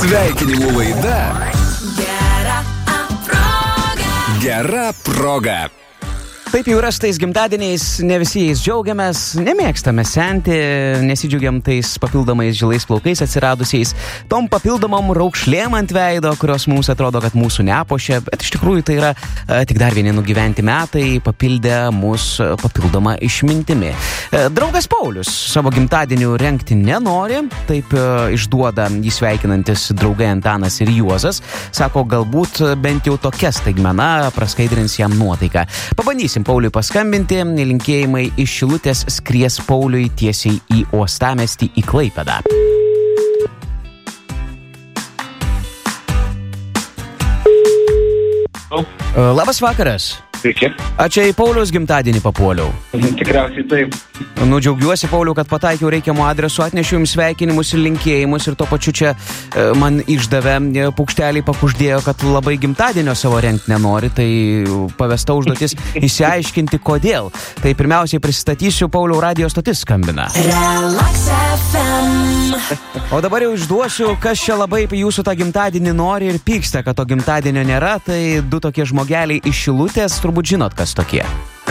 Sveikinimų laida Gera proga. Taip jau yra su tais gimtadieniais, ne visi jais džiaugiamės, nemėgstame senti, nesidžiaugiam tais papildomais žilais plaukais atsiradusiais, tom papildomom raukšlėm ant veido, kurios mums atrodo, kad mūsų nepošia, bet iš tikrųjų tai yra tik dar vieni nugyventi metai, papildę mūsų papildomą išmintimi. Draugas Paulius savo gimtadienių rengti nenori, taip išduoda jį sveikinantis draugai Antanas ir Juozas, sako, galbūt bent jau tokia staigmena praskaidrins jam nuotaiką. Pabandysim Pauliui paskambinti, linkėjimai iš Šilutės skries Pauliui tiesiai į uostamiestį į Klaipėdą. Labas vakaras. Sveiki. Čia į Pauliaus gimtadienį papuoliau. Tikriausiai taip. Džiaugiuosi, Pauliau, kad pataikiau reikiamų adresų, atnešiau jums sveikinimus ir linkėjimus ir to pačiu čia man išdavė paukštelį, pakuždėjo, kad labai gimtadienio savo rengti nenori, tai pavesta užduotis išsiaiškinti, kodėl. Tai pirmiausiai pristatysiu, Pauliau, radijo stotis skambina. Relax FM. O dabar jau išduosiu, kas čia labai jūsų tą gimtadienį nori ir pyksta, kad to gimtadienio nėra, tai du tokie žmogeliai iš Šilutės, turbūt žinot, kas tokie.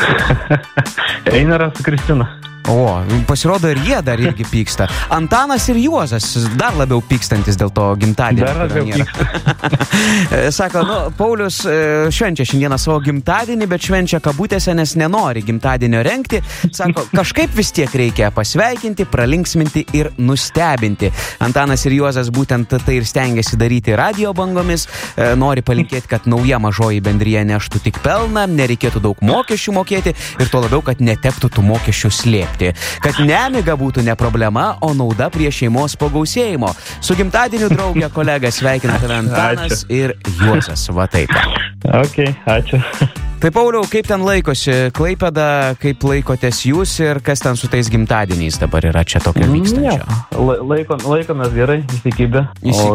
Einaras su Kristina. O, pasirodo ir jie dar irgi pyksta. Antanas ir Juozas dar labiau pykstantis dėl to gimtadienio. Dar labiau pyksta. Sako, Paulius švenčia šiandieną savo gimtadienį, bet švenčia kabutėse, nes nenori gimtadienio rengti. Sako, kažkaip vis tiek reikia pasveikinti, pralinksminti ir nustebinti. Antanas ir Juozas būtent tai ir stengiasi daryti radijo bangomis. Nori palinkėti, kad nauja mažoji bendrija neštų tik pelną, nereikėtų daug mokesčių mokėti ir to labiau, kad netektų tų mokesčių slėpti. Kad nemiga būtų ne problema, o nauda prie šeimos pagausėjimo. Su gimtadieniu draugė kolega sveikina tave Antanas ir Juozas. Va taip. Ok, ačiū. Tai Pauliau, kaip ten laikosi Klaipėda, kaip laikotės jūs ir kas ten su tais gimtadieniais dabar yra čia tokio vykstančio? Laikomės gerai, įsikibę, o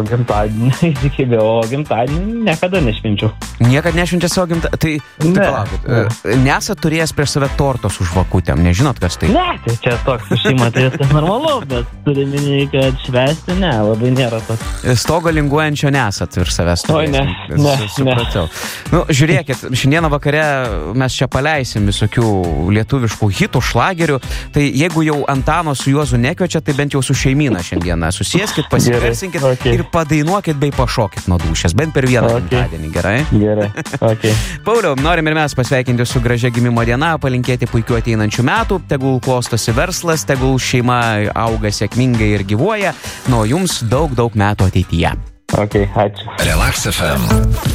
gimtadienį niekada nešvenčiu. Niekad nešvenčia savo gimtadienį? Tai palaukit, nesat turėjęs prieš save torto su žvakutėm, nežinot kas tai? Ne, tai čia toks šeima, tai tas normalu, bet turime, kad švęsti, ne, labai nėra tas. Stogo linguojančio nesat virš savęs. Oi, ne. Supratau. Žiūrėkit, šiandieną vakare mes čia paleisim visokių lietuviškų hitų, šlagerių, tai jeigu jau Antano su Juozu nekviečia, tai bent jau su šeimyna šiandieną susieskit, pasigarsinkit ir padainuokit bei pašokit nuo dūšės, bent per vieną gimtadienį, gerai? Gerai, ok. Pauliau, norim ir mes pasveikinti su gražia gimimo diena, palinkėti puikių ateinančių metų, tegul klostosi verslas, tegul šeima auga sėkmingai ir gyvuoja, nuo jums daug metų ateityje. Ok, ačiū. Relax FM.